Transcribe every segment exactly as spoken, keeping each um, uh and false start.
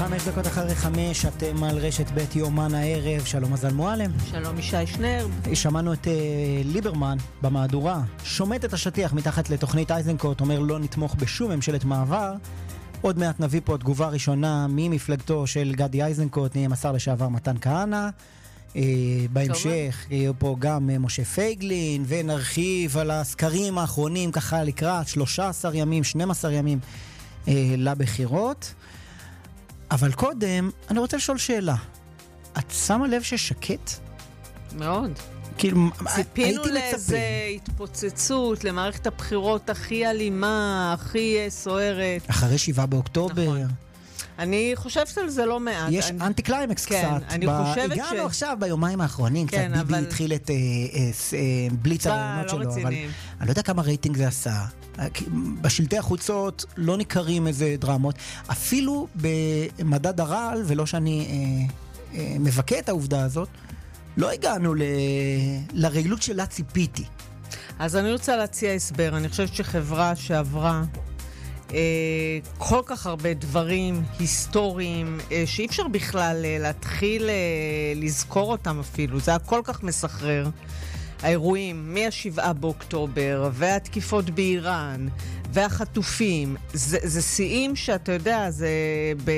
חמש דקות אחרי חמש, אתם על רשת בית יומן הערב. שלום מזל מועלם. שלום ישי שנר. שמענו את uh, ליברמן במהדורה, שומט את השטיח מתחת לתוכנית אייזנקוט, אומר לא נתמוך בשום ממשלת מעבר. עוד מעט נביא פה תגובה ראשונה ממפלגתו של גדי אייזנקוט, נהיה השר לשעבר מתן כהנא. Uh, בהמשך יהיו פה גם uh, משה פייגלין, ונרחיב על הסקרים האחרונים ככה לקראת שלושה עשר ימים, שנים עשר ימים uh, לבחירות. אבל קודם, אני רוצה לשאול שאלה. את שמה לב ששקט? מאוד. כאילו, ציפינו לאיזה התפוצצות, למערכת הבחירות הכי אלימה, הכי סוערת. אחרי שבעה באוקטובר. נכון. אני חושבת על זה לא מעט. יש אני... אנטי קליימקס כן, קצת. אני ב... חושבת הגענו ש... עכשיו ביומיים האחרונים, כן, קצת ביבי אבל... התחיל את אה, אה, אה, בליץ הרעיונות לא שלו, רצינים. אבל אני לא יודע כמה רייטינג זה עשה. בשלטי החוצות לא ניכרים איזה דרמות. אפילו במדד הרעל, ולא שאני אה, אה, מבקה את העובדה הזאת, לא הגענו ל... לרעילות שלה ציפיתי. אז אני רוצה להציע הסבר. אני חושבת שחברה שעברה אה, כל כך הרבה דברים היסטוריים, אה, שאי אפשר בכלל אה, להתחיל אה, לזכור אותם אפילו. זה היה כל כך מסחרר. האירועים מהשבעה באוקטובר, והתקיפות באיראן, והחטופים, זה, זה שיאים שאתה יודע, זה ב...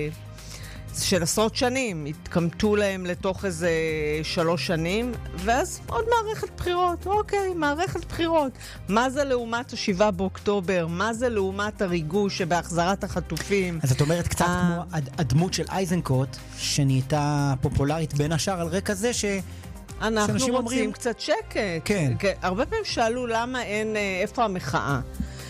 של עשרות שנים, התקמתו להם לתוך איזה שלוש שנים, ואז עוד מערכת בחירות. אוקיי, מערכת בחירות. מה זה לעומת השבעה באוקטובר? מה זה לעומת הריגוש שבהחזרת החטופים? אז את אומרת קצת ה... כמו הדמות של אייזנקוט, שנהייתה פופולרית בין השאר על רקע זה ש... אנחנו רוצים אומרים... קצת שקט. כן. הרבה פעמים שאלו למה אין, איפה המחאה.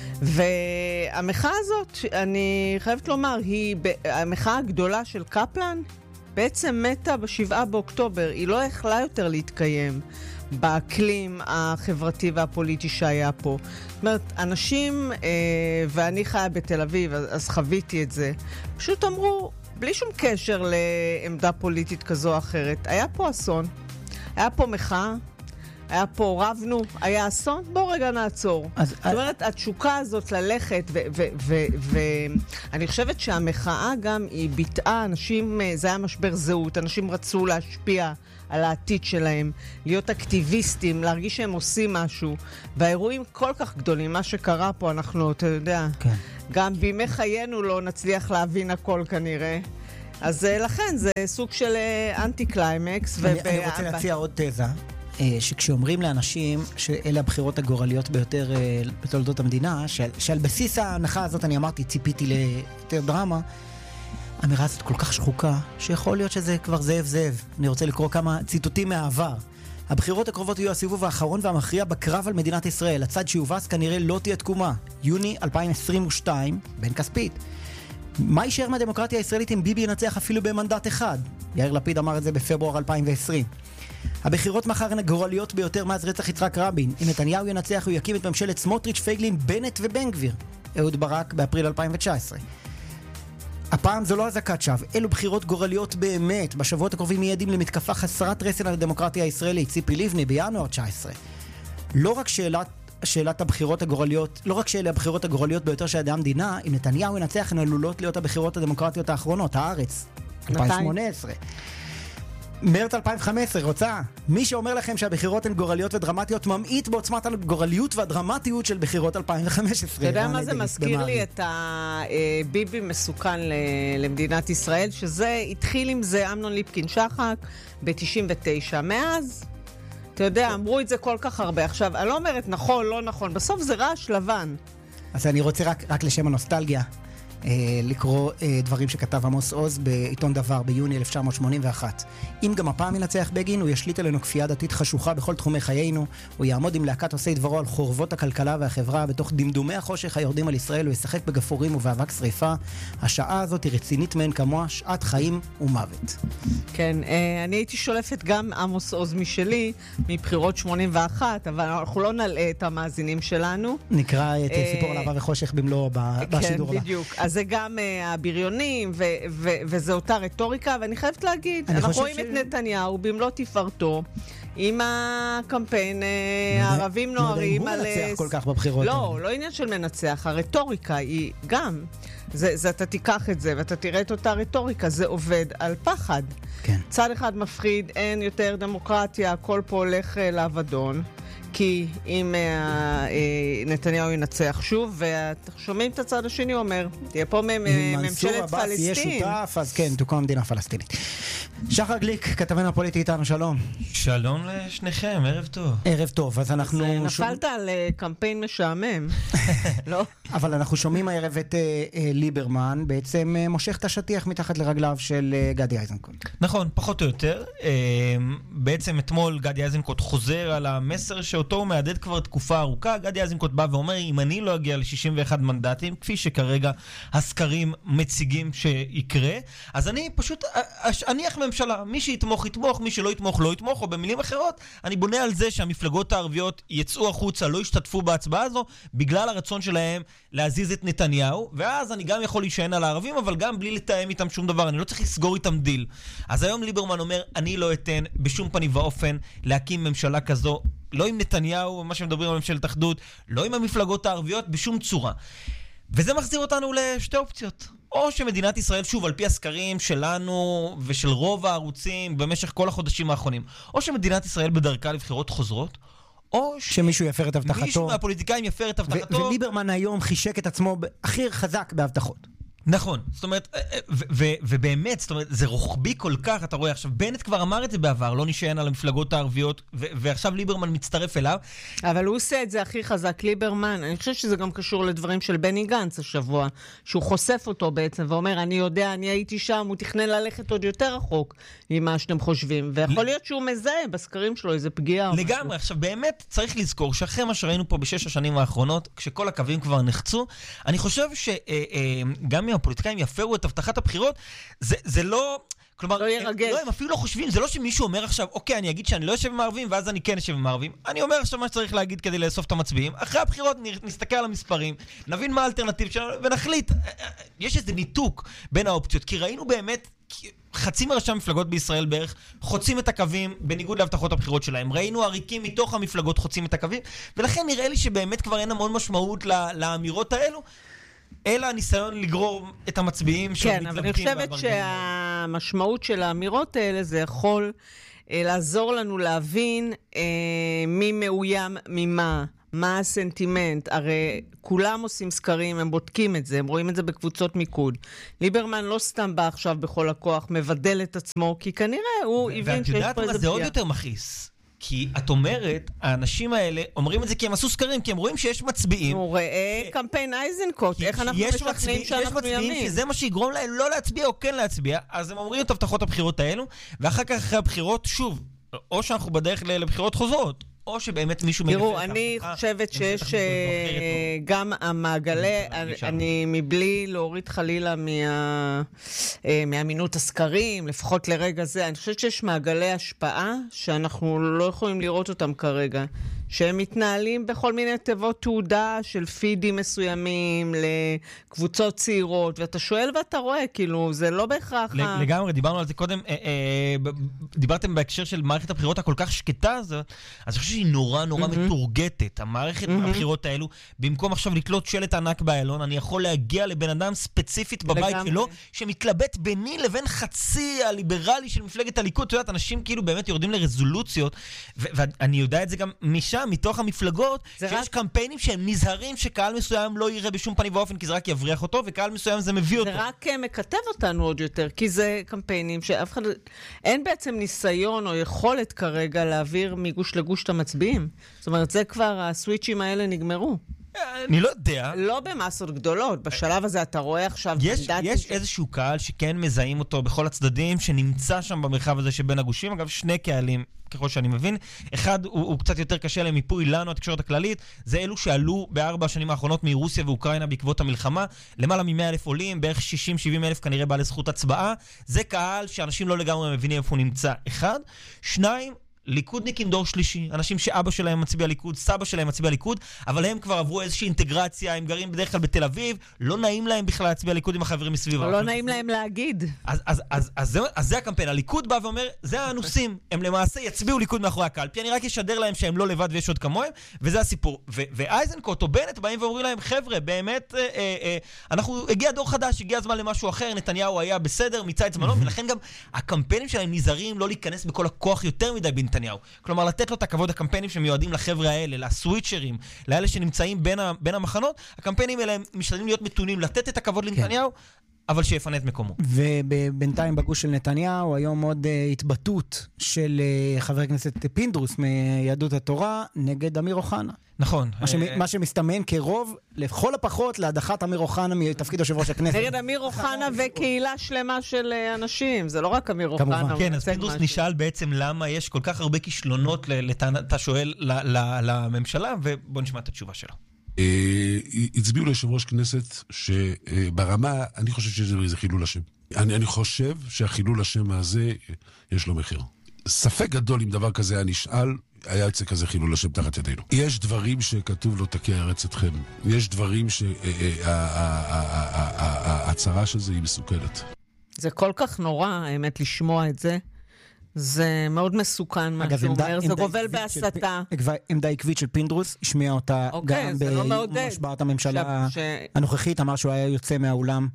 והמחאה הזאת, אני חייבת לומר, היא, המחאה הגדולה של קפלן בעצם מתה בשבעה באוקטובר. היא לא יכלה יותר להתקיים באקלים החברתי והפוליטי שהיה פה. זאת אומרת, אנשים, ואני חיה בתל אביב, אז חוויתי את זה, פשוט אמרו, בלי שום קשר לעמדה פוליטית כזו או אחרת, היה פה אסון. היה פה מחאה, היה פה רבנו, היה אסון, בוא רגע נעצור. אז, זאת אומרת, התשוקה הזאת ללכת, ואני חושבת שהמחאה גם היא ביטאה, אנשים, זה היה משבר זהות, אנשים רצו להשפיע על העתיד שלהם, להיות אקטיביסטים, להרגיש שהם עושים משהו, והאירועים כל כך גדולים, מה שקרה פה, אנחנו, אתה יודע, כן. גם בימי חיינו לא נצליח להבין הכל כנראה. אז לכן זה סוג של אנטי קליימקס. אני, אני רוצה להציע עוד תזה, שכשאומרים לאנשים שאלה הבחירות הגורליות ביותר בתולדות המדינה, שעל, שעל בסיס ההנחה הזאת אני אמרתי, ציפיתי ליותר דרמה, האמירה הזאת כל כך שחוקה, שיכול להיות שזה כבר זאב זאב. אני רוצה לקרוא כמה ציטוטים מהעבר. הבחירות הקרובות יהיו הסיבוב האחרון והמכריע בקרב על מדינת ישראל. הצד שיובס כנראה לא תהיה תקומה. יוני אלפיים עשרים ושתיים, בן כספית. מה יישאר מהדמוקרטיה הישראלית אם ביבי ינצח אפילו במנדט אחד? יאיר לפיד אמר את זה בפברואר אלפיים ועשרים. הבחירות מחר הן הגורליות ביותר מאז רצח יצחק רבין. אם נתניהו ינצח הוא יקים את ממשלת סמוטריץ', פייגלין, בנט ובן גביר. אהוד ברק באפריל אלפיים תשע עשרה. הפעם זו לא הזקת שווא, אלו בחירות גורליות באמת. בשבועות הקרובים יהיה עדים למתקפה חסרת רסן על הדמוקרטיה הישראלית. ציפי לבני בינואר תשע עשרה. לא רק שאלת שאלת הבחירות הגורליות, לא רק שאלה הבחירות הגורליות ביותר שידעה המדינה, אם נתניהו ינצח הן עלולות להיות הבחירות הדמוקרטיות האחרונות, הארץ, אלפיים שמונה עשרה. מרץ אלפיים וחמש עשרה, רוצה? מי שאומר לכם שהבחירות הן גורליות ודרמטיות, ממעיט בעוצמת הגורליות והדרמטיות של בחירות אלפיים וחמש עשרה. אתה יודע מה זה מזכיר לי? את הביבי מסוכן למדינת ישראל, שזה התחיל עם זה אמנון ליפקין שחק ב-תשעים ותשע. מאז אתה יודע, אמרו את זה כל כך הרבה. עכשיו, אני לא אומרת נכון, לא נכון. בסוף זה רעש לבן. אז אני רוצה רק, רק לשם הנוסטלגיה, אה, לקרוא אה, דברים שכתב עמוס עוז בעיתון דבר ביוני אלף תשע מאות שמונים ואחת. אם גם הפעם ינצח בגין, הוא ישליט עלינו כפייה דתית חשוכה בכל תחומי חיינו, הוא יעמוד עם להקת עושי דברו על חורבות הכלכלה והחברה, בתוך דמדומי החושך היורדים על ישראל, הוא ישחק בגפורים ובאבק שריפה. השעה הזאת היא רצינית מהן כמוה, שעת חיים ומוות. כן, אני הייתי שולפת גם עמוס עוז משלי, מבחירות שמונים ואחת, אבל אנחנו לא נלאה את המאזינים שלנו. נקרא את סיפור על אהבה וחושך במלוא בשידור הבא. כן, בדיוק. אז זה גם uh, הבריונים, ו- ו- וזה אותה רטוריקה, ואני חייבת להגיד, אנחנו רואים ש... את נתניהו במלוא תפארתו, עם הקמפיין, הערבים נוערים על... לא יודע אם הוא מנצח כל כך בבחירות. לא, לא עניין של מנצח, הרטוריקה היא גם, זה, זה, אתה תיקח את זה, ואתה תראה את אותה רטוריקה, זה עובד על פחד. כן. צד אחד מפחיד, אין יותר דמוקרטיה, הכל פה הולך לאבדון, כי אם נתניהו ינצח שוב, ואתם שומעים את הצד השני אומר, תהיה פה ממשלת פלסטין. יהיה שותף, אז כן, תוקם מדינה פלסטינית. שחר גליק, כתבנו הפוליטי איתנו, שלום. שלום לשניכם, ערב טוב. ערב טוב, אז אנחנו... נפלת על קמפיין משעמם, לא? אבל אנחנו שומעים הערב את ליברמן, בעצם מושך את השטיח מתחת לרגליו של גדי איזנקוט. נכון, פחות או יותר. בעצם אתמול גדי איזנקוט חוזר על המסר שאותו הוא מעדד כבר תקופה ארוכה. גדי איזנקוט בא ואומר, אם אני לא אגיע ל-שישים ואחד מנדטים, כפי שכרגע הסקרים מציגים שיקרה, אז אני פשוט אניח ממשלה. מי שיתמוך יתמוך, מי שלא יתמוך לא יתמוך, או במילים אחרות, אני בונה על זה שהמפלגות הערביות יצאו החוצה, לא ישתתפו בהצבעה הזו, בגלל הרצון שלהם להזיז את נתניהו, ואז אני גם יכול להישען על הערבים, אבל גם בלי לתאם איתם שום דבר, אני לא צריך לסגור איתם דיל. אז היום ליברמן אומר, אני לא אתן בשום פנים ואופן להקים ממשלה כזו, לא עם נתניהו, מה שמדברים על ממשלת אחדות, לא עם המפלגות הערביות, בשום צורה. וזה מחזיר אותנו לשתי אופציות. או שמדינת ישראל, שוב, על פי הסקרים שלנו ושל רוב הערוצים במשך כל החודשים האחרונים, או שמדינת ישראל בדרכה לבחירות חוזרות, או ש... שמישהו יפר את הבטחתו. מישהו מהפוליטיקאים יפר את הבטחתו. ו- וליברמן היום חישק את עצמו הכי חזק בהבטחות. נכון, זאת אומרת, ו- ו- ובאמת, זאת אומרת, זה רוחבי כל כך, אתה רואה, עכשיו, בנט כבר אמר את זה בעבר, לא נשען על המפלגות הערביות, ו- ועכשיו ליברמן מצטרף אליו. אבל הוא עושה את זה הכי חזק, ליברמן. אני חושב שזה גם קשור לדברים של בני גנץ השבוע, שהוא חושף אותו בעצם, ואומר, אני יודע, אני הייתי שם, הוא תכנן ללכת עוד יותר רחוק ממה שאתם חושבים, ויכול להיות שהוא מזהה בסקרים שלו איזה פגיעה. לגמרי, עכשיו, באמת צריך לזכור, שאחרי מה שראינו פה בשש השנים האחרונות, כשכל הקווים כבר נחצו, אני חושב שגם הפוליטיקאים יפרו את הבטחת הבחירות, זה, זה לא... כלומר, לא ירגש. הם, לא, הם אפילו לא חושבים, זה לא שמישהו אומר עכשיו, אוקיי, אני אגיד שאני לא יושב עם הערבים, ואז אני כן יושב עם הערבים. אני אומר עכשיו מה שצריך להגיד כדי לאסוף את המצביעים. אחרי הבחירות נסתכל על המספרים, נבין מה האלטרנטיב שלנו, ונחליט. יש איזה ניתוק בין האופציות, כי ראינו באמת, חצי מראשי המפלגות בישראל בערך חוצים את הקווים בניגוד להבטחות הבחירות שלהם. ראינו עריקים מתוך המפלגות חוצים את הקווים, ולכן נראה לי שבאמת כבר אין המון משמעות לאמירות האלו. אלא הניסיון לגרור את המצביעים כן, אבל אני חושבת שהמשמעות של האמירות האלה זה יכול אה, לעזור לנו להבין אה, מי מאוים ממה, מה הסנטימנט. הרי כולם עושים סקרים, הם בודקים את זה, הם רואים את זה בקבוצות מיקוד. ליברמן לא סתם בא עכשיו בכל הכוח, מבדל את עצמו, כי כנראה הוא הבין שיש פה איזה פגיעה. ואת יודעת מה, זה עוד יותר מכעיס. כי את אומרת, האנשים האלה אומרים את זה כי הם עשו סקרים, כי הם רואים שיש מצביעים. הוא ראה קמפיין איזנקוט, איך אנחנו משכנעים שאנחנו ימין. יש שזה מה שיגרום להם לא להצביע או כן להצביע, אז הם אומרים את הבטחות הבחירות האלו, ואחר כך אחרי הבחירות, שוב, או שאנחנו בדרך לבחירות חוזרות, או שבאמת מישהו מגפר. תראו, אני חושבת שיש גם המעגלי, אני מבלי להוריד חלילה מהאמינות הסקרים, לפחות לרגע זה, אני חושבת שיש מעגלי השפעה שאנחנו לא יכולים לראות אותם כרגע, שהם מתנהלים בכל מיני תיבות תעודה של פידים מסוימים לקבוצות צעירות, ואתה שואל ואתה רואה, כאילו, זה לא בהכרח... לגמרי, דיברנו על זה קודם, דיברתם בהקשר של מערכת הבחירות הכל כך שקטה הזאת, אז אני חושב שהיא נורא נורא מתורגטת, המערכת הבחירות האלו, במקום עכשיו לתלות שלט ענק באיילון, אני יכול להגיע לבן אדם ספציפית בבית שלו, שמתלבט ביני לבין חצי הליברלי של מפלגת הליכוד, אתה יודעת, אנשים כאילו באמת יורדים לרזולוציות, ואני יודע את זה גם משם, מתוך המפלגות, שיש רק... קמפיינים שהם נזהרים שקהל מסוים לא יראה בשום פנים ואופן, כי זה רק יבריח אותו, וקהל מסוים זה מביא אותו. זה רק מקטב אותנו עוד יותר, כי זה קמפיינים שאף אחד... אין בעצם ניסיון או יכולת כרגע להעביר מגוש לגוש את המצביעים. זאת אומרת, זה כבר, הסוויצ'ים האלה נגמרו. אני לא יודע. לא במסות גדולות. בשלב הזה אתה רואה עכשיו... יש, יש ש... איזשהו קהל שכן מזהים אותו בכל הצדדים, שנמצא שם במרחב הזה שבין הגושים. אגב, שני קהלים, ככל שאני מבין. אחד הוא, הוא קצת יותר קשה למיפוי לנו, התקשורת הכללית. זה אלו שעלו בארבע השנים האחרונות מרוסיה ואוקראינה בעקבות המלחמה. למעלה מ-מאה אלף עולים, בערך שישים שבעים אלף כנראה בעלי זכות הצבעה. זה קהל שאנשים לא לגמרי מבינים איפה הוא נמצא. אחד. שניים, ליכודניקים דור שלישי, אנשים שאבא שלהם מצביע ליכוד, סבא שלהם מצביע ליכוד, אבל הם כבר עברו איזושהי אינטגרציה, הם גרים בדרך כלל בתל אביב, לא נעים להם בכלל להצביע ליכוד עם החברים מסביב. לא נעים להם להגיד. אז, אז, אז, אז, זה, אז זה הקמפיין. הליכוד בא ואומר, זה האנוסים, הם למעשה יצביעו ליכוד מאחורי הקלפי, אני רק אשדר להם שהם לא לבד ויש עוד כמוהם, וזה הסיפור. ו- ואייזנקוט או בנט באים ואומרים להם, חבר'ה, באמת, אה, אה, אנחנו, הגיע דור חדש, הגיע הזמן למשהו אחר, נתניהו היה בסדר, מיצה את זמנו, ולכן גם הקמפיינים שלהם נזהרים לא להיכנס בכל הכוח יותר מדי בנתניהו. כלומר, לתת לו את הכבוד, הקמפיינים שמיועדים לחבר'ה האלה, לסוויצ'רים, לאלה שנמצאים בין, ה- בין המחנות, הקמפיינים האלה משתדלים להיות מתונים, לתת את הכבוד לנתניהו, אבל שיפנה את מקומו. ובינתיים בגוש של נתניהו, היום עוד uh, התבטאות של uh, חבר הכנסת פינדרוס מיהדות התורה נגד אמיר אוחנה. נכון. מה, ש... מה שמסתמן כרוב, לכל הפחות, להדחת אמיר אוחנה מתפקיד יושב ראש הכנסת. נגד אמיר אוחנה וקהילה שלמה של אנשים, זה לא רק אמיר אוחנה. כן, אז פינדרוס נשאל בעצם למה יש כל כך הרבה כישלונות, אתה שואל, לממשלה, ובוא נשמע את התשובה שלו. הצביעו ליושב ראש כנסת שברמה, אני חושב שזה חילול השם. אני, אני חושב שהחילול השם הזה יש לו מחיר. ספק גדול אם דבר כזה היה נשאל, היה יצא כזה חילול השם תחת ידינו. יש דברים שכתוב לו תקי ארץ אתכם. יש דברים שההצהרה של זה היא מסוכנת. זה כל כך נורא, האמת, לשמוע את זה. זה מאוד מסוכן מה שהוא אומר, זה גובל בהסתה. עמדה עקבית של פינדרוס, השמיע אותה גם בהשבעת הממשלה הנוכחית, אמר שהוא היה יוצא מהאולם.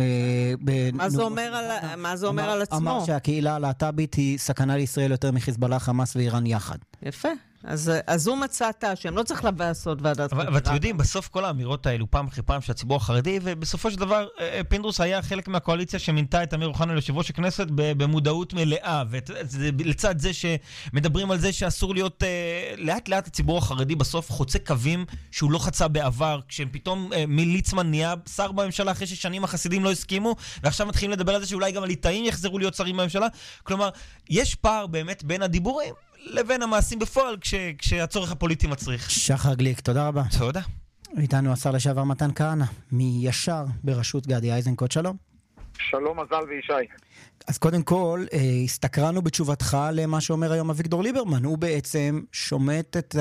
מה זה אומר על עצמו? אמר שהקהילה הלהט"בית היא סכנה לישראל יותר מחיזבאללה, חמאס ואיראן יחד. יפה. אז, אז הוא מצא את השם, לא צריך לעשות ועדת חקירה. ואתם יודעים, בסוף כל האמירות האלו, פעם אחרי פעם של הציבור החרדי, ובסופו של דבר, פינדרוס היה חלק מהקואליציה שמינתה את אמיר אוחנה ליושב ראש הכנסת במודעות מלאה, ולצד זה שמדברים על זה שאסור להיות, לאט לאט הציבור החרדי בסוף חוצה קווים שהוא לא חצה בעבר, כשפתאום מליצמן נהיה שר בממשלה אחרי ששנים החסידים לא הסכימו, ועכשיו מתחילים לדבר על זה שאולי גם הליטאים יחזרו להיות שרים בממשלה. כלומר, יש פער באמת בין הדיבורים לבין המעשים בפועל, כש, כשהצורך הפוליטי מצריך. שחר גליק, תודה רבה. תודה. איתנו השר לשעבר מתן כהנא, מישר בראשות גדי איזנקוט, שלום. שלום, מזל וישי. אז קודם כל, הסתקרנו בתשובתך למה שאומר היום אביגדור ליברמן. הוא בעצם שומט את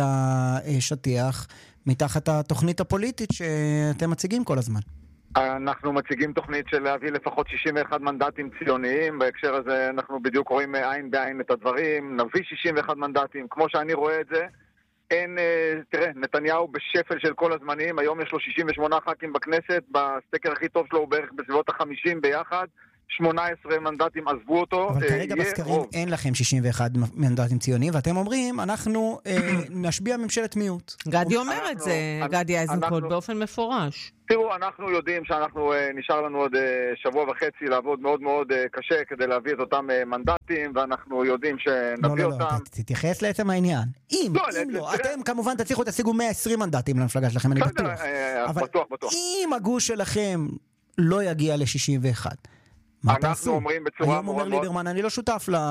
השטיח מתחת התוכנית הפוליטית שאתם מציגים כל הזמן. אנחנו מציגים תוכנית של להביא לפחות שישים ואחד מנדטים ציוניים, בהקשר הזה אנחנו בדיוק רואים עין בעין את הדברים, נביא שישים ואחד מנדטים, כמו שאני רואה את זה, אין, תראה, נתניהו בשפל של כל הזמנים, היום יש לו שישים ושמונה ח"כים בכנסת, בסטקר הכי טוב שלו הוא בערך בסביבות ה-חמישים ביחד, שמונה עשרה מנדטים עזבו אותו. אבל כרגע בסקרים אין לכם שישים ואחד מנדטים ציוניים, ואתם אומרים, אנחנו נשביע ממשלת מיעוט. גדי אומר את זה, גדי איזנקוט, באופן מפורש. תראו, אנחנו יודעים שאנחנו נשאר לנו עוד שבוע וחצי לעבוד מאוד מאוד קשה כדי להביא את אותם מנדטים, ואנחנו יודעים שנביא אותם. לא, לא, תתייחס לעצם העניין. אם, אם לא, אתם כמובן תצליחו, תשיגו מאה ועשרים מנדטים למפלגה שלכם, אני בטוח. בטוח, בטוח. אם הגוש שלכם לא יגיע ל-שישים ואחד, אנחנו אומרים בצורה היום אומר ליברמן, אני לא שותף ל...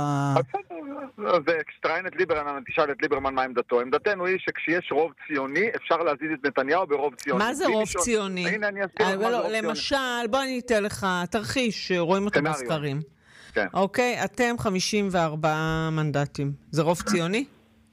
וכשתראיין את ליברמן, תשאל את ליברמן מה עמדתו. עמדתנו היא שכשיש רוב ציוני, אפשר להזיז את נתניהו ברוב ציוני. מה זה רוב ציוני? הנה, אני אסביר מה זה רוב ציוני. למשל, בוא אני אתן לך תרחיש, רואים אותו בסקרים. אוקיי, אתם חמישים וארבעה מנדטים. זה רוב ציוני?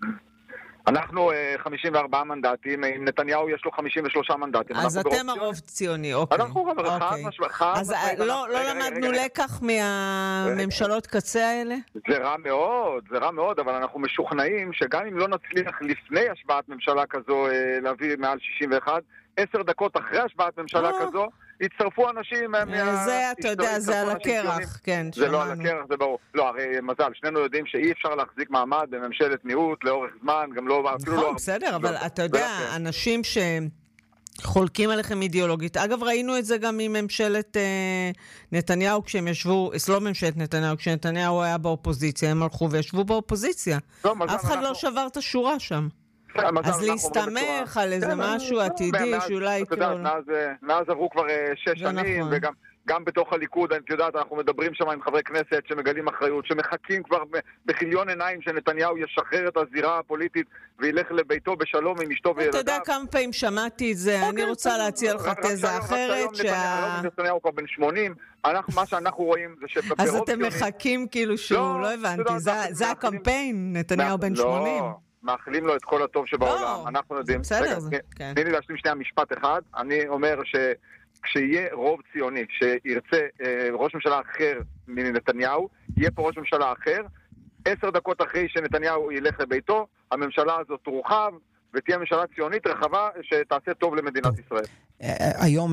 אנחנו חמישים וארבעה מנדטים, עם נתניהו יש לו חמישים ושלושה מנדטים. אז אתם הרוב ציוני, אוקיי. אנחנו רוב אחד. אז לא למדנו לקח מהממשלות קצה האלה? זה רע מאוד, זה רע מאוד, אבל אנחנו משוכנעים שגם אם לא נצליח לפני השבעת ממשלה כזו להביא מעל שישים ואחת, עשר דקות אחרי השבעת ממשלה כזו, הצטרפו אנשים מה... זה, אתה יודע, זה על הקרח, כן, זה לא על הקרח, זה ברור. לא, הרי מזל, שנינו יודעים שאי אפשר להחזיק מעמד בממשלת מיעוט לאורך זמן, גם לא... נכון, בסדר, אבל אתה יודע, אנשים שחולקים עליכם אידיאולוגית, אגב, ראינו את זה גם מממשלת נתניהו, כשהם ישבו, לא ממשלת נתניהו, כשנתניהו היה באופוזיציה, הם הלכו וישבו באופוזיציה. אף אחד לא שבר את השורה שם. אז להסתמך על איזה משהו עתידי שאולי יקרו. מאז עברו כבר שש שנים, גם בתוך הליכוד, את יודעת, אנחנו מדברים שם עם חברי כנסת שמגלים אחריות, שמחכים כבר בחיליון עיניים שנתניהו ישחרר את הזירה הפוליטית וילך לביתו בשלום עם אשתו וילדיו. אתה יודע כמה פעמים שמעתי את זה, אני רוצה להציע לך תזה אחרת. נתניהו כבר בן שמונים, מה שאנחנו רואים זה שברוב... אז אתם מחכים כאילו שהוא, לא הבנתי, זה הקמפיין, נתניהו בן שמונים. לא, מאחלים לו את כל הטוב שבעולם, אנחנו יודעים. בסדר, כן. תני לי להשלים שנייה משפט אחד, אני אומר ש... כשיהיה רוב ציוני שירצה אה, ראש ממשלה אחר מנתניהו, יהיה פה ראש ממשלה אחר, עשר דקות אחרי שנתניהו ילך לביתו, הממשלה הזאת תורחב, ותהיה ממשלה ציונית רחבה שתעשה טוב למדינת ישראל. היום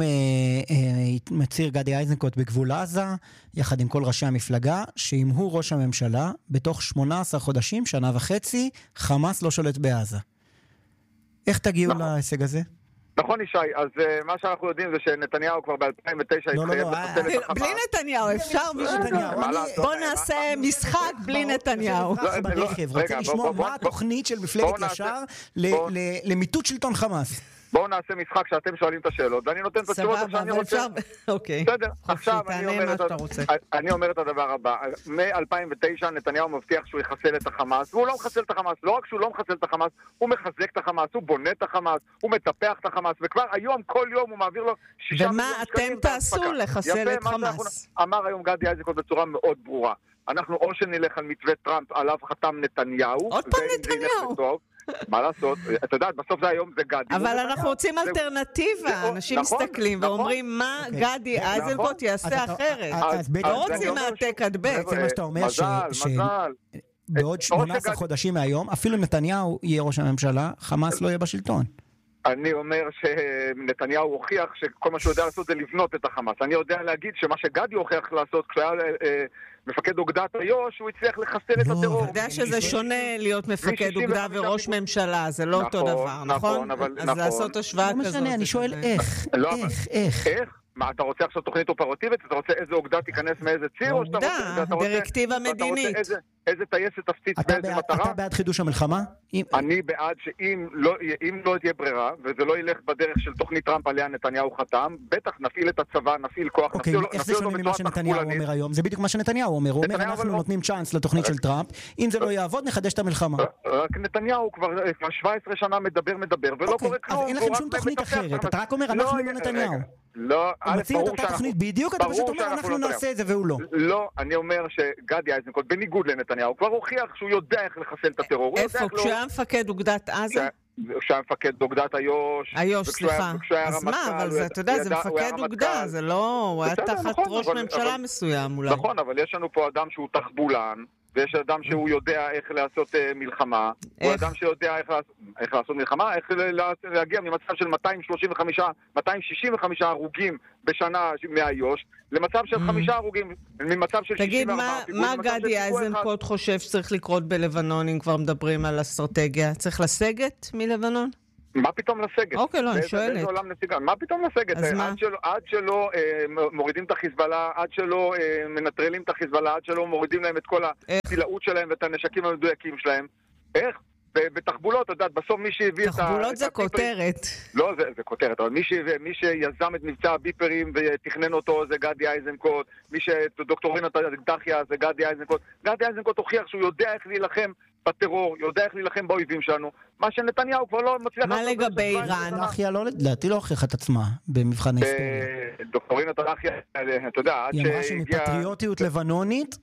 מצהיר גדי איזנקוט בגבול עזה, יחד עם כל ראשי המפלגה, שאם הוא ראש הממשלה, בתוך שמונה עשרה חודשים, שנה וחצי, חמאס לא שולט בעזה. איך תגיעו להישג הזה? נכון ישי, אז מה שאנחנו יודעים זה שנתניהו כבר ב-אלפיים ותשע התחייב לחסל את החמאס. בלי נתניהו, אפשר בלי נתניהו. בוא נעשה משחק בלי נתניהו. רוצה לשמוע מה התוכנית של מפלגת ישר למיטוט שלטון חמאס. בואו נעשה משחק שאתם שואלים את השאלות, ואני נותן את התשובות שאני רוצה. אוקיי. בסדר, עכשיו אני אומר את הדבר הבא. מ-אלפיים ותשע נתניהו מבטיח שהוא יחסל את החמאס, והוא לא מחסל את החמאס. לא רק שהוא לא מחסל את החמאס, הוא מחזק את החמאס, הוא בונה את החמאס, הוא מטפח את החמאס, וכבר היום, כל יום הוא מעביר לו שישה מיליון שקלים. ומה אתם תעשו לחסל את חמאס? אמר היום גדי איזנקוט בצורה מאוד ברורה. אנחנו או שנלך על מתווה טראמפ עליו חתם נתניהו. עוד פעם נתניהו. מה לעשות? אתה יודע, בסוף זה היום זה גדי. אבל אנחנו רוצים אלטרנטיבה. אנשים מסתכלים ואומרים מה גדי איזנקוט יעשה אחרת. לא רוצים מעתק עד בית. זה מה שאתה אומר שבעוד שמונה עשרה חודשים מהיום, אפילו נתניהו יהיה ראש הממשלה, חמאס לא יהיה בשלטון. אני אומר שנתניהו הוכיח שכל מה שהוא יודע לעשות זה לבנות את החמאס. אני יודע להגיד שמה שגדי הוכיח לעשות כשהיה מפקד אוגדת איו"ש, הוא הצליח לחסל את הטרור. אתה יודע שזה שונה להיות מפקד אוגדה וראש ממשלה, זה לא אותו דבר, נכון? אז לעשות השוואה כזאת. לא משנה, אני שואל איך, איך, איך. איך? מה, אתה רוצה עכשיו תוכנית אופרטיבית? אתה רוצה איזה אוגדה תיכנס מאיזה ציר? אוגדה, דירקטיבה מדינית. איזה טייסת תפציץ באיזה מטרה? אתה בעד חידוש המלחמה? אני בעד שאם לא תהיה ברירה, וזה לא ילך בדרך של תוכנית טראמפ עליה נתניהו חתם, בטח נפעיל את הצבא, נפעיל כוח, אוקיי, איך זה שונה ממה שנתניהו אומר היום? זה בדיוק מה שנתניהו אומר. הוא אומר, אנחנו נותנים צ'אנס לתוכנית של טראמפ, אם זה לא יעבוד, נחדש את המלחמה. רק נתניהו כבר שבע עשרה שנה מדבר, מדבר, ולא קורה כלום. אז אין לכם שום תוכנית אחרת. אתה רק אומר, אנחנו לא נתניהו. לא, הוא מציע את אותה תוכנית בדיוק, אתה פשוט אומר, אנחנו נעשה את זה והוא לא. לא, אני אומר שגדי איזנקוט, בניגוד לנתניהו, כבר הוכיח שהוא יודע איך לחסל את הטרור. איפה? כשהיה מפקד אוגדת עזה? כשהיה מפקד אוגדת איו"ש. איו"ש, סליחה. אז מה, אבל אתה יודע, זה מפקד אוגדה, זה לא, הוא היה תחת ראש ממשלה מסוים אולי. נכון, אבל יש לנו פה אדם שהוא תחבולן, ויש אדם שהוא יודע איך לעשות מלחמה, הוא אדם שיודע איך לעשות מלחמה, איך להגיע ממצב של מאתיים שלושים וחמישה, מאתיים שישים וחמישה הרוגים בשנה מאיו"ש, למצב של חמישה הרוגים, ממצב של שישים וארבעה. תגיד, מה גדי איזנקוט חושב שצריך לקרות בלבנון, אם כבר מדברים על אסטרטגיה? צריך לסגת מלבנון? מה פתאום לסגת? אוקיי, לא, אני שואלת. מה פתאום לסגת? עד שלא מורידים את החיזבאללה, עד שלא מנטרלים את החיזבאללה, עד שלא מורידים להם את כל הפילאות שלהם ואת הנשקים המדויקים שלהם. איך? בתחבולות, אתה יודעת, בסוף מי שהביא את ה... תחבולות זה כותרת. לא, זה כותרת, אבל מי שיזם את מבצע הביפרים ותכנן אותו זה גדי איזנקוט, מי שדוקטורין את הדחיה זה גדי איזנקוט. גדי איזנקוט הוכיח שהוא יודע איך להילחם בטרור, יודע איך להילחם באויבים שלנו, מה שנתניהו כבר לא מצליח... מה לגבי איראן? הדחיה לא, לדעתי לא הוכיח את עצמה במבחן ההיסטוריה. דוקטורין את הדחיה, אתה יודע, עד שהגיע... היא אמרה שמפטריוטיות לבנונית,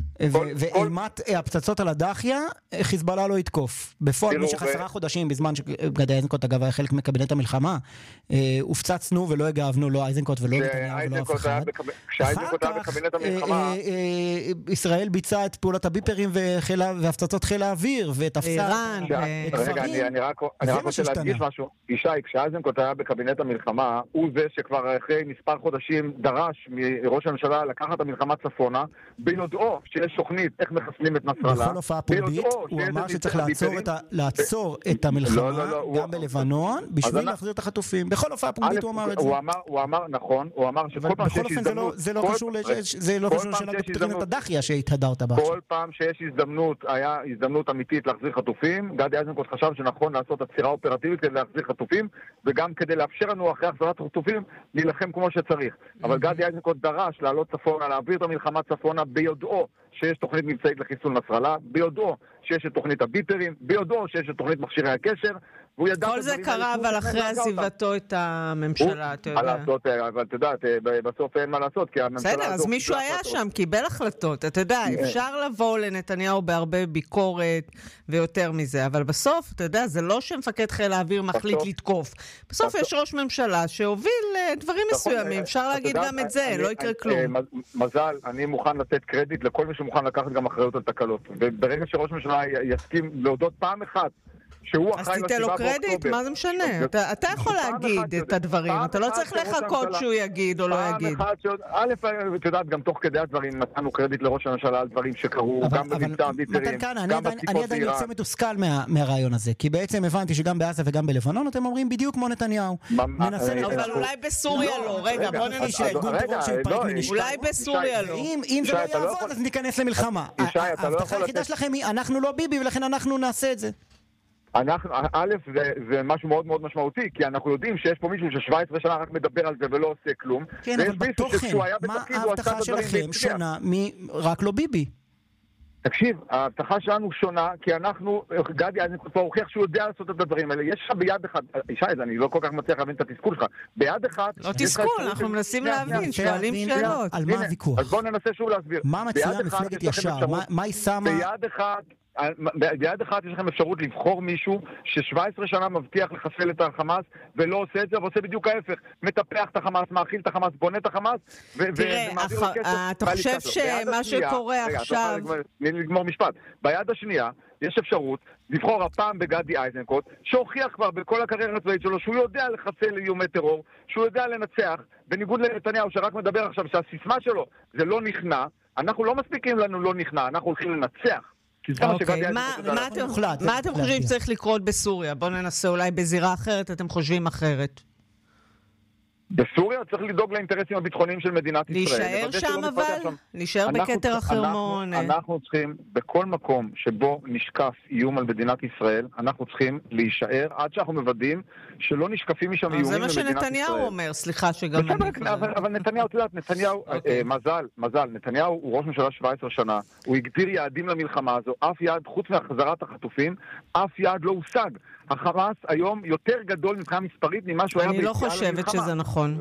ואימת הפצצות על הדחיה, חיזבאללה לא יתקוף. בפועל, במשך עשרה חודשים, בזמן שגדי איזנקוט, אגב, היה חלק מקבינט המלחמה, הופצצנו ולא הגבנו, לא איזנקוט ולא נתניהו ולא אף אחד. כשאיזנקוט היה בקבינט המלחמה... ישראל ביצעה את פעולת הביפרים והפצצות חיל האוויר, ותפסה... איראן, רגע, אני רק רוצה להדגיש משהו. ישי, כשאיזנקוט היה בקבינט המלחמה, הוא זה שכבר אחרי מספר חודשים דרש מראש הממשלה לקחת את המלחמה צפונה, ביודעו שיש שיש תוכנית איך מחסלים את נסראללה. בכל הופעה פומבית, הוא אמר שצריך לעצור את המלחמה גם בלבנון, בשביל להחזיר את החטופים. בכל הופעה פומבית הוא אמר את זה. הוא אמר, נכון, הוא אמר שכל פעם שיש הזדמנות... זה לא קשור לשאלת דוקטרינת הדחיה שהתהדרת בה. כל פעם שיש הזדמנות, היה הזדמנות אמיתית להחזיר חטופים, גדי איזנקוט חשב שנכון לעשות עצירה אופרטיבית כדי להחזיר חטופים, וגם כדי לאפשר לנו אחרי החזרת חטופים להילחם כמו שצריך. אבל גדי איזנקוט דרש לעלות צפונה, להעביר את המלחמה צפונה ביודעו שיש תוכנית מבצעית לחיסול נסראללה, ביודעו שיש את תוכנית הביפרים, ביודעו שיש את תוכנית מכשירי הקשר, כל זה קרה, אבל אחרי עזיבתו את הממשלה, אתה יודע. אבל אתה יודע, בסוף אין מה לעשות, כי הממשלה... בסדר, אז מישהו היה שם, קיבל החלטות. אתה יודע, אפשר לבוא לנתניהו בהרבה ביקורת ויותר מזה, אבל בסוף, אתה יודע, זה לא שמפקד חיל האוויר מחליט לתקוף. בסוף יש ראש ממשלה שהוביל דברים מסוימים. אפשר להגיד גם את זה, לא יקרה כלום. מזל, אני מוכן לתת קרדיט לכל מי שמוכן לקחת גם אחריות על תקלות. וברגע שראש ממשלה יסכים להודות פעם אחת אז תיתן לו קרדיט, מה זה משנה? אתה יכול להגיד את הדברים, אתה לא צריך לחכות שהוא יגיד או לא יגיד. א', את יודעת, גם תוך כדי הדברים נתנו קרדיט לראש הממשלה על דברים שקרו, גם במבצע הביפרים, גם בציפות אני עדיין יוצא מתוסכל מהרעיון הזה, כי בעצם הבנתי שגם בעזה וגם בלבנון אתם אומרים בדיוק כמו נתניהו. אבל אולי בסוריה לא, רגע, בוא ננסה. אולי בסוריה לא. אם זה לא יעבוד, אז ניכנס למלחמה. ההבטחה היחידה שלכם היא, אנחנו לא ביבי, ולכן אנחנו נעשה את זה. אנחנו, א', זה, זה משהו מאוד מאוד משמעותי, כי אנחנו יודעים שיש פה מישהו ש-שבע עשרה שנה רק מדבר על זה ולא עושה כלום. כן, אבל בתוכן, מה ההבטחה שלכם שונה מרק לא ביבי? תקשיב, ההבטחה שלנו שונה, כי אנחנו, גדי איזנקוט פה הוכיח שהוא יודע לעשות את הדברים האלה. יש לך ביד אחד, ישי, אני לא כל כך מצליח להבין את התסכול שלך. ביד אחד... לא תסכול, אנחנו מנסים להבין, שואלים שאלות. על מה הוויכוח? אז בואו ננסה שוב להסביר. מה מציעה מפלגת ישר? מה היא שמה? ביד אחד... ביד אחת יש לכם אפשרות לבחור מישהו ש-שבע עשרה שנה מבטיח לחסל את החמאס ולא עושה את זה, ועושה בדיוק ההפך. מטפח את החמאס, מאכיל את החמאס, בונה את החמאס תראה, אתה חושב שמה שקורה עכשיו... נגמור משפט. ביד השנייה יש אפשרות לבחור הפעם בגדי איזנקוט, שהוכיח כבר בכל הקריירה הצבאית שלו שהוא יודע לחסל איומי טרור, שהוא יודע לנצח, בניגוד לנתניהו שרק מדבר עכשיו שהסיסמה שלו זה לא נכנע. אנחנו לא מספיקים לנו לא נכנע, אנחנו הולכים לנצח. מה אתם חושבים שצריך לקרות בסוריה? בואו ננסה אולי בזירה אחרת, אתם חושבים אחרת. בסוריה צריך לדאוג לאינטרסים הביטחוניים של מדינת ישראל. להישאר שם אבל? להישאר בכתר החרמון? אנחנו צריכים, בכל מקום שבו נשקף איום על מדינת ישראל, אנחנו צריכים להישאר עד שאנחנו מוודאים שלא נשקפים משם איומים למדינת ישראל. זה מה שנתניהו אומר, סליחה שגם... אבל נתניהו, את יודעת, נתניהו, מזל, מזל, נתניהו הוא ראש ממשלה שבע עשרה שנה, הוא הגדיר יעדים למלחמה הזו, אף יעד, חוץ מהחזרת החטופים, אף יעד לא הושג. החמאס היום יותר גדול מבחינה מספרית ממה שהוא היה ביציאה למלחמה. אני לא חושבת שזה נכון.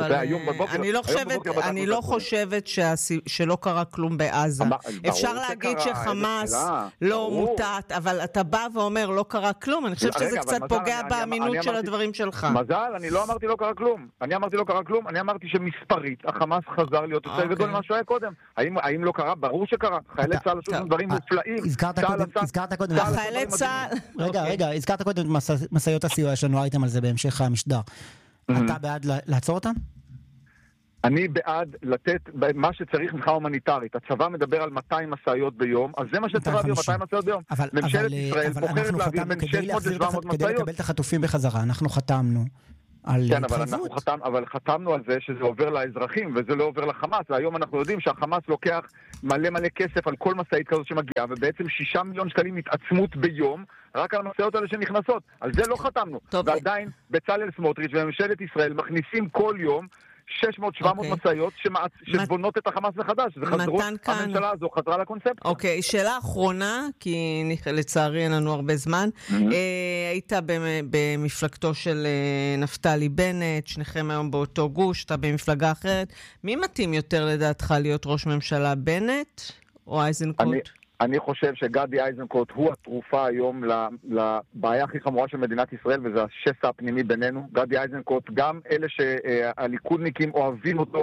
אני לא חושבת שלא קרה כלום בעזה. אפשר להגיד שחמאס לא מוטט, אבל אתה בא ואומר לא קרה כלום. אני חושבת שזה קצת פוגע באמינות של הדברים שלך. מזל, אני לא אמרתי לא קרה כלום. אני אמרתי לא קרה כלום. אני אמרתי שמספרית החמאס חזר להיות יותר גדול ממה שהוא היה קודם. האם לא קרה? ברור שקרה. חיילי צה"ל עשו דברים מופלאים. הזכרת קודם. חיילי צה"ל... רגע, רגע, הזכרת קודם את מסעיות הסיוע, יש לנו אייטם על זה בהמשך המשדר. אתה בעד לעצור אותם? אני בעד לתת מה שצריך מבחינה הומניטרית. הצבא מדבר על מאתיים מסעיות ביום, אז זה מה שצריך להעביר, מאתיים מסעיות ביום. ממשלת ישראל בוחרת להעביר בין שש מאות ל-שבע מאות מסעיות. כדי לקבל את החטופים בחזרה, אנחנו חתמנו על התחייבות. כן, אבל חתמנו על זה שזה עובר לאזרחים, וזה לא עובר לחמאס, והיום אנחנו יודעים שהחמאס לוקח מלא מלא כסף על כל מסעית כזאת שמגיעה, ובעצם שישה מיליון שקלים התעצמות ביום, רק על המסעיות האלה שנכנסות. על זה לא חתמנו. ועדיין בצלאל סמוטריץ' וממשלת ישראל מכניסים כל יום שש מאות שבע מאות מסעיות שבונות את החמאס מחדש. זה חזרות, הממשלה הזו חזרה לקונספציה. אוקיי, שאלה אחרונה, כי לצערי אין לנו הרבה זמן. היית במפלגתו של נפתלי בנט, שניכם היום באותו גוש, אתה במפלגה אחרת. מי מתאים יותר לדעתך להיות ראש ממשלה, בנט או איזנקוט? אני חושב שגדי איזנקוט הוא התרופה היום לבעיה הכי חמורה של מדינת ישראל, וזה השסע הפנימי בינינו. גדי איזנקוט, גם אלה שהליכודניקים אוהבים אותו,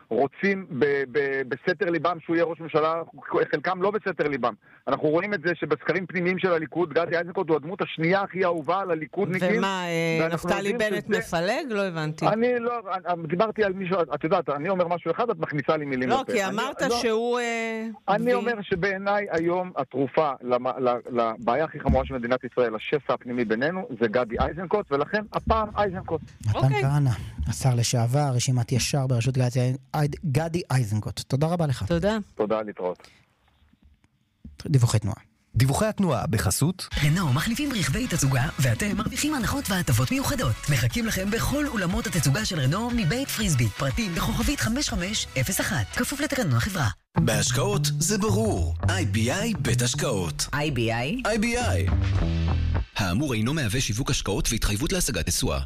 רוצים ב- ב- בסתר ליבם שהוא יהיה ראש ממשלה, חלקם לא בסתר ליבם. אנחנו רואים את זה שבסקרים פנימיים של הליכוד, גדי איזנקוט הוא הדמות השנייה הכי אהובה על הליכודניקים. ומה, נפתלי בנט שזה... מפלג? לא הבנתי. אני לא, דיברתי על מישהו, את יודעת, אני אומר משהו אחד, את מכניסה לי מילים. לא, יותר. כי אמרת אני, שהוא... אני בי... אומר שבעיניי היום התרופה לבעיה הכי חמורה של מדינת ישראל, השסע הפנימי בינינו, זה גדי איזנקוט, ולכן הפעם איזנקוט. מתן כהנא, השר לשעבר, רשימת ישר בראשות גדי איזנקוט. תודה רבה לך. תודה. תודה, להתראות. דיווחי תנועה. דיווחי התנועה בחסות רנו מחליפים רכבי תצוגה ואתם מרוויחים הנחות והטבות מיוחדות. מחכים לכם בכל אולמות התצוגה של רנו מבית פריסבי. פרטים בכוכבית חמש חמש אפס אחת. כפוף לתקנון החברה. בהשקעות זה ברור. איי בי איי בית השקעות. איי בי איי? איי בי איי. האמור אינו מהווה שיווק השקעות והתחייבות להשגת תשואה.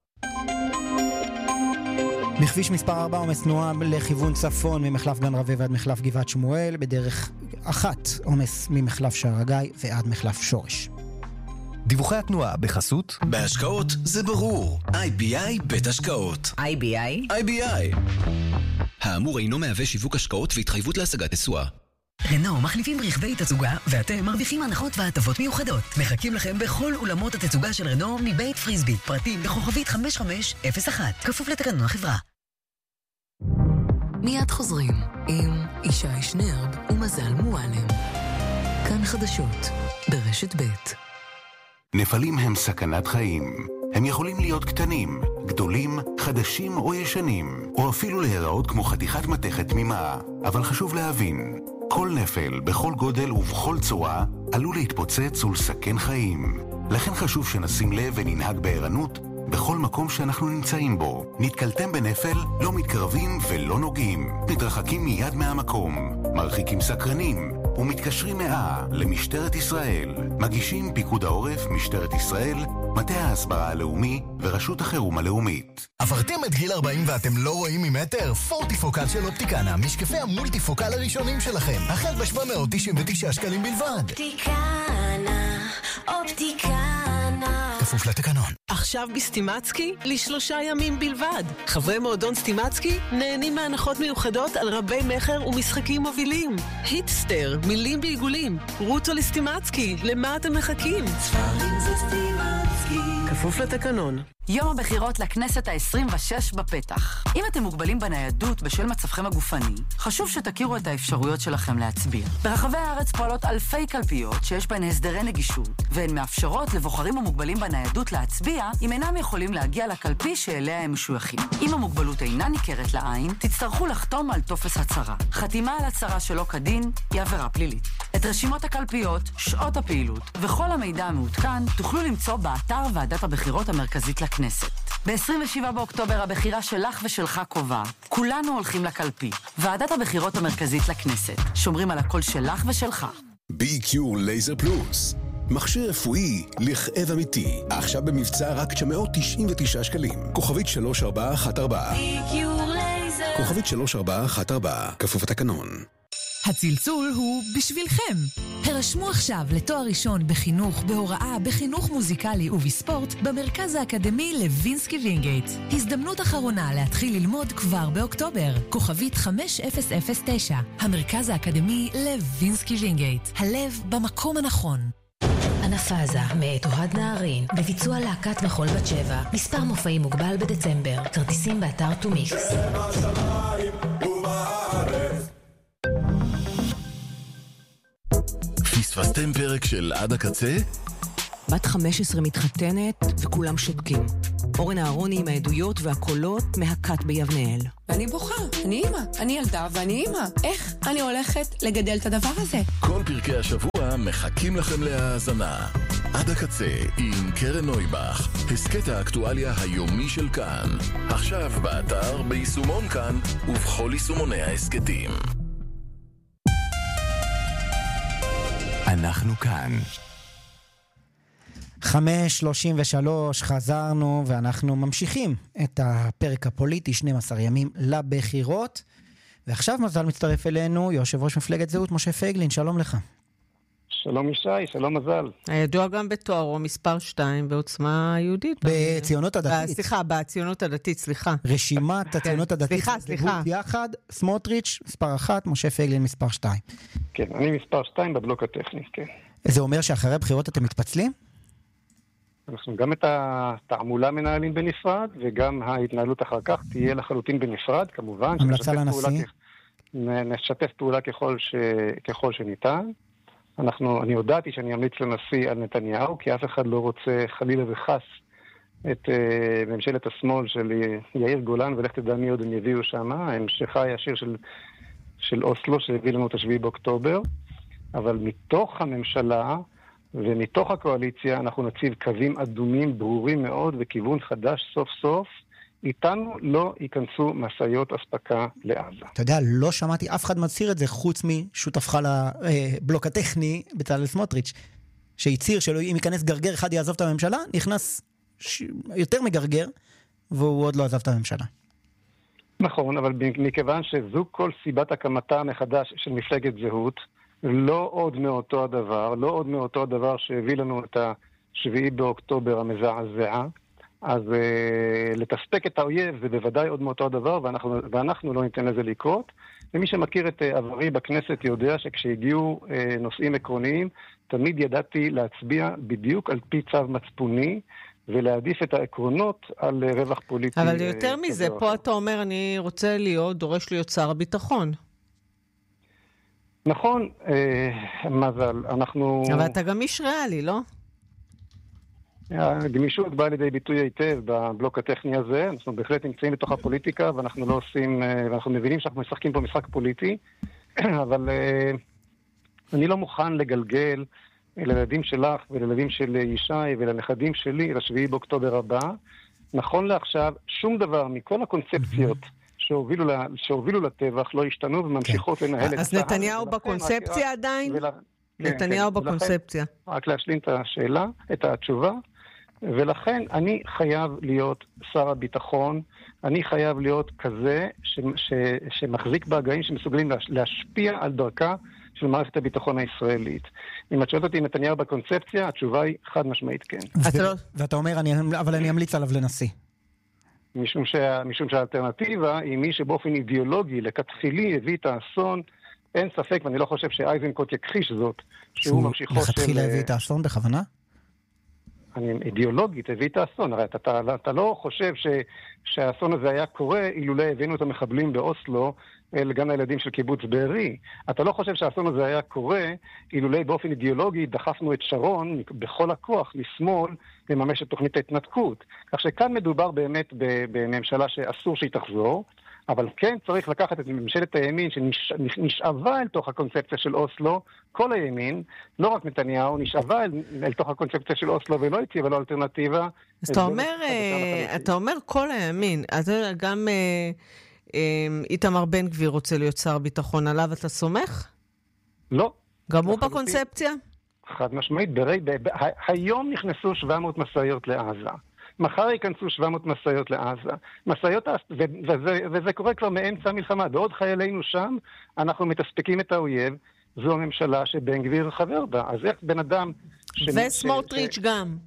בכביש מספר ארבע עומס תנועה לכיוון צפון ממחלף גן רווה ועד מחלף גבעת שמואל, בדרך אחת עומס ממחלף שער הגיא ועד מחלף שורש. דיווחי התנועה בחסות בהשקעות זה ברור. איי בי איי בית השקעות. איי בי איי? איי בי איי. האמור אינו מהווה שיווק השקעות והתחייבות להשגת תשואה. רנו מחליפים רכבי תצוגה ואתם מרוויחים הנחות והטבות מיוחדות. מחכים לכם בכל אולמות התצוגה של רנו מבית פריסבי. פרטים בכוכבית חמש חמש אפס אחת. כפוף לתקנון החברה. מיד חוזרים עם ישי שנרב ומזל מועלם. כאן חדשות ברשת ב'. נפלים הם סכנת חיים. הם יכולים להיות קטנים, גדולים, חדשים או ישנים, או אפילו להיראות כמו חתיכת מתכת תמימה. אבל חשוב להבין, כל נפל, בכל גודל ובכל צורה, עלול להתפוצץ ולסכן חיים. לכן חשוב שנשים לב וננהג בערנות בכל מקום שאנחנו נמצאים בו. נתקלתם בנפל, לא מתקרבים ולא נוגעים. מתרחקים מיד מהמקום, מרחיקים סקרנים, ומתקשרים מאה למשטרת ישראל. מגישים פיקוד העורף, משטרת ישראל, מטה ההסברה הלאומי ורשות החירום הלאומית. עברתם את גיל ארבעים ואתם לא רואים ממטר? פורטיפוקל של אופטיקנה, משקפי המולטיפוקל הראשונים שלכם. החל ב-שבע מאות תשעים ותשע שקלים בלבד. אופטיקנה, אופטיקנה. כפוף לתקנון. עכשיו בסטימצקי, לשלושה ימים בלבד. חברי מועדון סטימצקי נהנים מהנחות מיוחדות על רבי מחר ומשחקים מובילים. היטסטר, מילים בעיגולים. רוטו לסטימצקי, למה אתם מחכים? ספרים זה סטימצקי. כפוף לתקנון. יום הבחירות לכנסת ה-עשרים ושש בפתח. אם אתם מוגבלים בניידות בשל מצבכם הגופני, חשוב שתכירו את האפשרויות שלכם להצביע. ברחבי הארץ פועלות אלפי קלפיות שיש בהן הסדרי נגישות, והן מאפשרות לבוחרים המוגבלים בניידות להצביע אם אינם יכולים להגיע לקלפי שאליה הם משויכים. אם המוגבלות אינה ניכרת לעין, תצטרכו לחתום על טופס הצהרה. חתימה על הצהרה שלא כדין היא עבירה פלילית. את רשימות הקלפיות, שעות הפעילות וכל המידע המעודכן תוכלו למצוא באתר ועדת הבחירות המרכזית לכנסת. ב-עשרים ושבעה באוקטובר הבחירה שלך ושלך קובעת. כולנו הולכים לקלפי. ועדת הבחירות המרכזית לכנסת. שומרים על הקול שלך ושלך. בי קיו לייזר פלוס. מכשיר רפואי לכאב אמיתי. עכשיו במבצע רק תשע מאות תשעים ותשעה שקלים. כוכבית שלוש ארבע אחת ארבע. בי קיו לייזר. כוכבית שלוש ארבע אחת ארבע. כפוף התקנון. הצלצול הוא בשבילכם. הרשמו עכשיו לתואר ראשון בחינוך, בהוראה, בחינוך מוזיקלי ובספורט במרכז האקדמי לוינסקי וינגייט. הזדמנות אחרונה להתחיל ללמוד כבר באוקטובר. כוכבית חמש אפס אפס תשע. המרכז האקדמי לוינסקי וינגייט. הלב במקום הנכון. אנפאזה מאת אוהד נהרין בביצוע להקת מחול בת שבע. מספר מופעים מוגבל בדצמבר. כרטיסים באתר טומיקס. פספסתם פרק של עד הקצה? בת חמש עשרה מתחתנת וכולם שותקים. אורן אהרוני עם העדויות והקולות מהקת ביבנאל. ואני בוכה, אני אימא, אני ילדה ואני אימא. איך אני הולכת לגדל את הדבר הזה? כל פרקי השבוע מחכים לכם להאזנה. עד הקצה עם קרן נויבך, הסקט האקטואליה היומי של כאן. עכשיו באתר, ביישומון כאן ובכל יישומוני ההסקטים. אנחנו כאן. חמש שלושים ושלוש, חזרנו ואנחנו ממשיכים את הפרק הפוליטי, שנים עשר ימים לבחירות. ועכשיו מזל מצטרף אלינו יושב ראש מפלגת זהות משה פייגלין, שלום לך. שלום ישי, שלום מזל. הידוע גם בתוארו מספר שתיים בעוצמה יהודית. בציונות הדתית. סליחה, בציונות הדתית, סליחה. רשימת הציונות הדתית. סליחה, סליחה. יחד, סמוטריץ', מספר אחת, משה פייגלין, מספר שתיים. כן, אני מספר שתיים בבלוק הטכני, כן. זה אומר שאחרי הבחירות אתם מתפצלים? אנחנו גם את התעמולה מנהלים בנפרד, וגם ההתנהלות אחר כך תהיה לחלוטין בנפרד, כמובן. המלצה לנשיא? נשתף פעולה ככל, ש... ככל שניתן. אנחנו, אני הודעתי שאני אמליץ לנשיא על נתניהו, כי אף אחד לא רוצה חלילה וחס את uh, ממשלת השמאל של יאיר גולן, ולך תדע מי עוד הם יביאו שם, ההמשכה הישיר של, של אוסלו, שהביא לנו את השביעי באוקטובר. אבל מתוך הממשלה ומתוך הקואליציה אנחנו נציב קווים אדומים ברורים מאוד, וכיוון חדש סוף סוף, איתנו לא ייכנסו מסעיות אספקה לעזה. אתה יודע, לא שמעתי אף אחד מצהיר את זה, חוץ משותפך לבלוק הטכני, בצלאל סמוטריץ', שהצהיר שלא אם ייכנס גרגר אחד יעזוב את הממשלה, נכנס ש... יותר מגרגר, והוא עוד לא עזב את הממשלה. נכון, אבל מכיוון שזו כל סיבת הקמתה מחדש של מפלגת זהות, לא עוד מאותו הדבר, לא עוד מאותו הדבר שהביא לנו את השביעי באוקטובר המזעזע, אז uh, לתספק את האויב זה בוודאי עוד מאותו הדבר, ואנחנו, ואנחנו לא ניתן לזה לקרות. ומי שמכיר את uh, עברי בכנסת יודע שכשהגיעו uh, נושאים עקרוניים, תמיד ידעתי להצביע בדיוק על פי צו מצפוני, ולהעדיף את העקרונות על uh, רווח פוליטי. אבל יותר uh, מזה, פה אתה אומר, אני רוצה להיות, דורש להיות שר הביטחון. נכון, uh, מזל, אנחנו... אבל אתה גם איש ריאלי, לא? הגמישות באה לידי ביטוי היטב בבלוק הטכני הזה. אנחנו בהחלט נמצאים בתוך הפוליטיקה, ואנחנו לא עושים, ואנחנו מבינים שאנחנו משחקים פה משחק פוליטי, אבל אני לא מוכן לגלגל לילדים שלך ולילדים של ישי ולנכדים שלי לשביעי באוקטובר הבא. נכון לעכשיו, שום דבר מכל הקונספציות שהובילו, לה, שהובילו לטבח לא השתנו וממשיכות לנהל את אז נתניהו בקונספציה עדיין? נתניהו בקונספציה. רק להשלים את השאלה, את התשובה. ולכן אני חייב להיות שר הביטחון, אני חייב להיות כזה ש, ש, שמחזיק בהגאים שמסוגלים להשפיע על דרכה של מערכת הביטחון הישראלית. אם את שואלת אותי אם נתניהו בקונספציה, התשובה היא חד משמעית כן. ואתה אומר, אבל אני אמליץ עליו לנשיא. משום, שה, משום שהאלטרנטיבה היא מי שבאופן אידיאולוגי, לכתחילי, הביא את האסון, אין ספק, ואני לא חושב שאייזנקוט יכחיש זאת, שהוא ממשיכו של... לכתחילה הביא את האסון בכוונה? אני אידיאולוגית הביא את האסון. הרי אתה, אתה, אתה לא חושב ש, שהאסון הזה היה קורה אילולא הבאנו את המחבלים באוסלו אל גן הילדים של קיבוץ בארי. אתה לא חושב שהאסון הזה היה קורה אילולא באופן אידיאולוגי דחפנו את שרון בכל הכוח לשמאל לממש את תוכנית ההתנתקות. כך שכאן מדובר באמת בממשלה שאסור שהיא תחזור, אבל כן צריך לקחת את ממשלת הימין שנשאבה אל תוך הקונספציה של אוסלו, כל הימין, לא רק נתניהו, נשאבה אל, אל תוך הקונספציה של אוסלו ולא הציבה לו אלטרנטיבה. אז אתה אומר, אתה אומר כל הימין, אז גם איתמר בן גביר רוצה להיות שר ביטחון, עליו אתה סומך? לא. גם הוא בקונספציה? חד משמעית, ברי, ב, ב, היום נכנסו שבע מאות מסעיות לעזה. מחר ייכנסו שבע מאות מסעיות לעזה. מסעיות, וזה, וזה קורה כבר מאמצע המלחמה. בעוד חיילינו שם, אנחנו מתספקים את האויב. זו הממשלה שבן גביר חבר בה. אז איך בן אדם... וסמוטריץ' גם.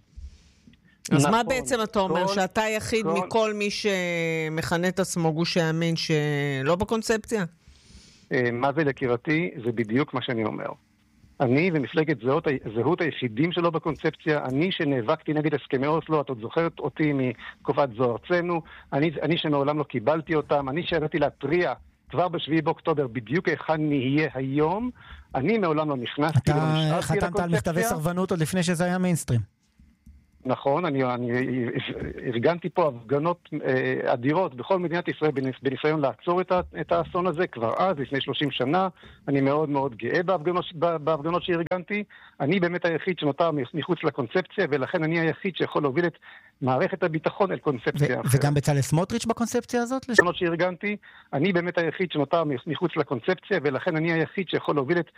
אז מה בעצם אתה אומר? שאתה יחיד מכל מי שמכנה את עצמו גוש הימין שלא בקונספציה? מה זה לקירתי? זה בדיוק מה שאני אומר. אני ומפלגת זהות, זהות היחידים שלו בקונספציה, אני שנאבקתי נגד הסכמי אוסלו, את עוד זוכרת אותי מתקופת זו ארצנו, אני, אני שמעולם לא קיבלתי אותם, אני שידעתי להטריע כבר בשביעי באוקטובר בדיוק היכן נהיה היום, אני מעולם לא נכנסתי ולא נשארתי לקונספציה. אתה חתמת על מכתבי סרבנות עוד לפני שזה היה מיינסטרים. נכון, אני, אני ארגנתי פה הפגנות אה, אדירות בכל מדינת ישראל בניסיון לעצור את, ה, את האסון הזה כבר אז, לפני שלושים שנה. אני מאוד מאוד גאה בהפגנות, בהפגנות שארגנתי. אני באמת היחיד שנותר מחוץ לקונספציה, ולכן אני היחיד שיכול להוביל את מערכת הביטחון אל קונספציה אחרת. וגם בצלאל סמוטריץ' בקונספציה הזאת? בהפגנות שארגנתי, אני באמת היחיד שנותר מחוץ לקונספציה, ולכן אני היחיד שיכול להוביל את